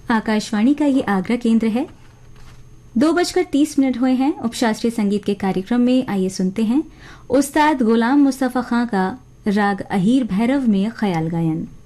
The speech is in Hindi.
आकाशवाणी का ये आगरा केंद्र है। 2:30 हुए हैं। उपशास्त्रीय संगीत के कार्यक्रम में आइए सुनते हैं उस्ताद गुलाम मुस्तफा खां का राग अहीर भैरव में ख्याल गायन।